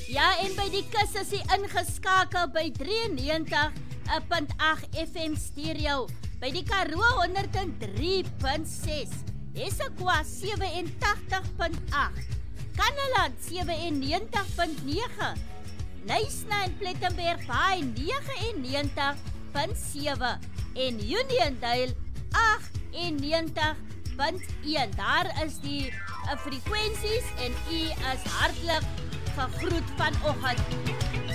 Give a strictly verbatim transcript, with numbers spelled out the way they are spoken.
Ja, en by die kus is hy ingeskakel by drieënnegentig punt agt F M stereo, by die Karoo honderd drie punt ses, Essequa sewe-en-tagtig punt agt, Kannaland sewe-en-negentig punt nege, Knysna en Plettenberg Baai negenennegentig punt sewe en Uniondale agt-en-negentig punt een. Daar is die uh, frekwensies en u is hartlik gegroet vanoggend.